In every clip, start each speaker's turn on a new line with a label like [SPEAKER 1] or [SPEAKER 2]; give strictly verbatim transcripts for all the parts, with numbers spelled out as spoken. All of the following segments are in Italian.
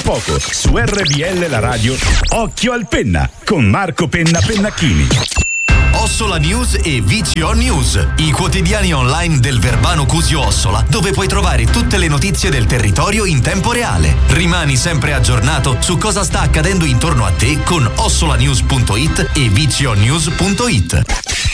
[SPEAKER 1] poco su R B L la radio Occhio al Penna con Marco Penna Pennacchini.
[SPEAKER 2] Ossola News e V C O News, i quotidiani online del Verbano Cusio Ossola, dove puoi trovare tutte le notizie del territorio in tempo reale. Rimani sempre aggiornato su cosa sta accadendo intorno a te con ossolanews punto it e v c o news punto it.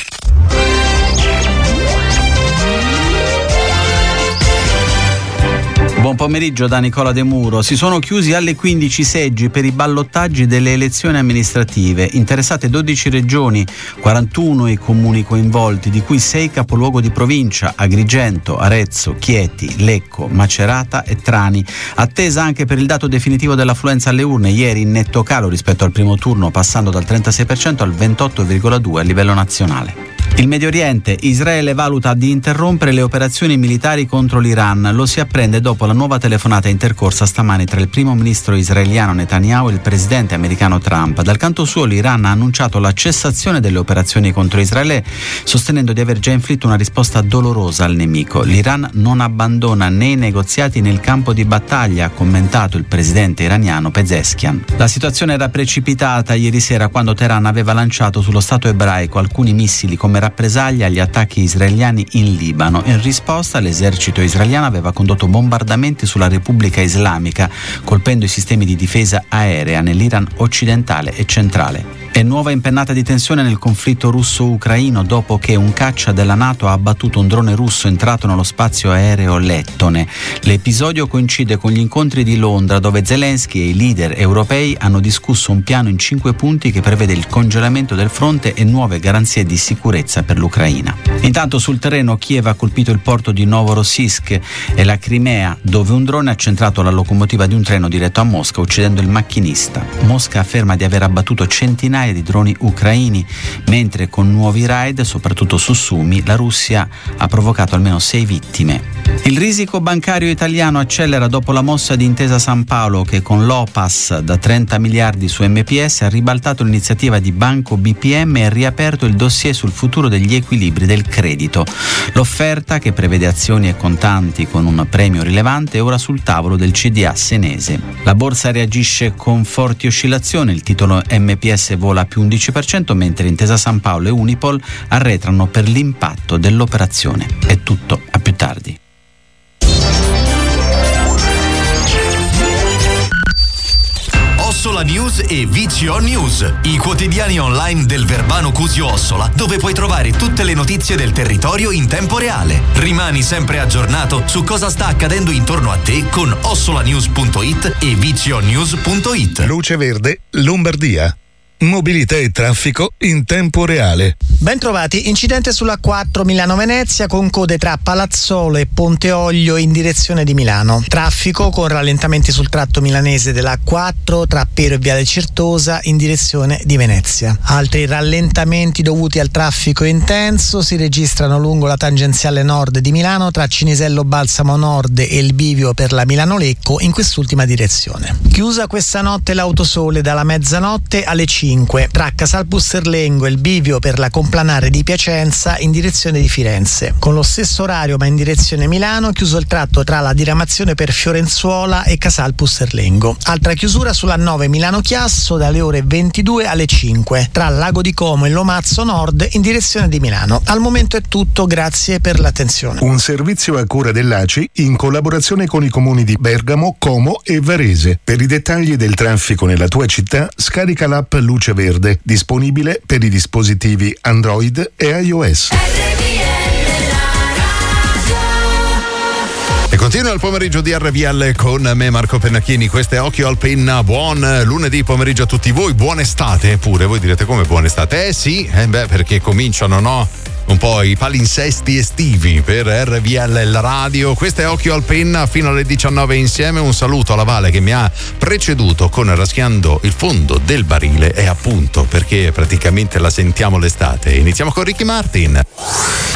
[SPEAKER 3] Buon pomeriggio da Nicola De Muro. Si sono chiusi alle quindici seggi per i ballottaggi delle elezioni amministrative. Interessate dodici regioni, quarantuno i comuni coinvolti, di cui sei capoluogo di provincia: Agrigento, Arezzo, Chieti, Lecco, Macerata e Trani. Attesa anche per il dato definitivo dell'affluenza alle urne, ieri in netto calo rispetto al primo turno, passando dal trentasei per cento al ventotto virgola due per cento a livello nazionale. Il Medio Oriente: Israele valuta di interrompere le operazioni militari contro l'Iran. Lo si apprende dopo la nuova telefonata intercorsa stamani tra il primo ministro israeliano Netanyahu e il presidente americano Trump. Dal canto suo l'Iran ha annunciato la cessazione delle operazioni contro Israele, sostenendo di aver già inflitto una risposta dolorosa al nemico. L'Iran non abbandona né i negoziati né il campo di battaglia, ha commentato il presidente iraniano Pezeshkian. La situazione era precipitata ieri sera quando Teheran aveva lanciato sullo Stato ebraico alcuni missili come rappresaglia agli attacchi israeliani in Libano. In risposta, l'esercito israeliano aveva condotto bombardamenti sulla Repubblica Islamica, colpendo i sistemi di difesa aerea nell'Iran occidentale e centrale. E nuova impennata di tensione nel conflitto russo-ucraino dopo che un caccia della NATO ha abbattuto un drone russo entrato nello spazio aereo lettone. L'episodio coincide con gli incontri di Londra, dove Zelensky e i leader europei hanno discusso un piano in cinque punti che prevede il congelamento del fronte e nuove garanzie di sicurezza per l'Ucraina. Intanto sul terreno Kiev ha colpito il porto di Novorossiysk e la Crimea, dove un drone ha centrato la locomotiva di un treno diretto a Mosca, uccidendo il macchinista. Mosca afferma di aver abbattuto centinaia di droni ucraini, mentre con nuovi raid, soprattutto su Sumi, la Russia ha provocato almeno sei vittime. Il risico bancario italiano accelera dopo la mossa di Intesa San Paolo, che con l'O P A S da trenta miliardi su M P S ha ribaltato l'iniziativa di Banco B P M e ha riaperto il dossier sul futuro degli equilibri del credito. L'offerta, che prevede azioni e contanti con un premio rilevante, è ora sul tavolo del C D A senese. La borsa reagisce con forti oscillazioni, il titolo M P S vola a più undici per cento, mentre Intesa San Paolo e Unipol arretrano per l'impatto dell'operazione. È tutto, a più tardi.
[SPEAKER 2] Ossola News e V C O News, i quotidiani online del Verbano Cusio Ossola, dove puoi trovare tutte le notizie del territorio in tempo reale. Rimani sempre aggiornato su cosa sta accadendo intorno a te con ossolanews punto it e v c o news punto it.
[SPEAKER 4] Luce Verde, Lombardia. Mobilità e traffico in tempo reale.
[SPEAKER 5] Ben trovati, incidente sulla quattro Milano-Venezia con code tra Palazzolo e Ponte Olio in direzione di Milano. Traffico con rallentamenti sul tratto milanese della quattro tra Pero e Viale Certosa in direzione di Venezia. Altri rallentamenti dovuti al traffico intenso si registrano lungo la tangenziale nord di Milano tra Cinisello Balsamo Nord e il bivio per la Milano-Lecco in quest'ultima direzione. Chiusa questa notte l'Autosole dalla mezzanotte alle cinque tra Casal Busserlengo e il bivio per la Complanare di Piacenza in direzione di Firenze. Con lo stesso orario ma in direzione Milano, chiuso il tratto tra la diramazione per Fiorenzuola e Casal Busserlengo. Altra chiusura sulla nove Milano-Chiasso dalle ore ventidue alle cinque tra Lago di Como e Lomazzo Nord in direzione di Milano. Al momento è tutto, grazie per l'attenzione.
[SPEAKER 4] Un servizio a cura dell'A C I in collaborazione con i comuni di Bergamo, Como e Varese. Per i dettagli del traffico nella tua città, scarica l'app Luce Verde, disponibile per i dispositivi Android e iOS.
[SPEAKER 6] E continua il pomeriggio di R V L con me Marco Pennacchini. Questo è Occhio al Penna. Buon lunedì pomeriggio a tutti voi, buona estate pure. Voi direte come buona estate? Eh sì, eh beh, perché cominciano, no? Un po' i palinsesti estivi per R V L la radio. Questo è Occhio al Penna fino alle diciannove insieme. Un saluto alla Vale che mi ha preceduto con Raschiando il fondo del barile, e appunto perché praticamente la sentiamo l'estate. Iniziamo con Ricky Martin.